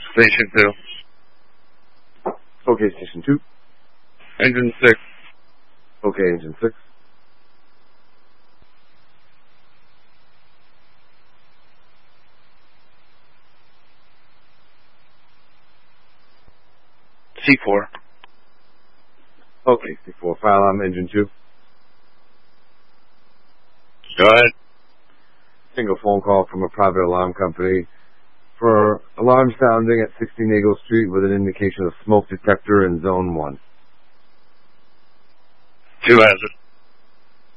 Station 2. Okay, Station 2. Engine 6. Okay, Engine 6. C4. Okay, C4. Fire alarm, Engine 2. Go ahead. Single phone call from a private alarm company for alarm sounding at 60 Nagle Street with an indication of smoke detector in Zone 1. 2 has it.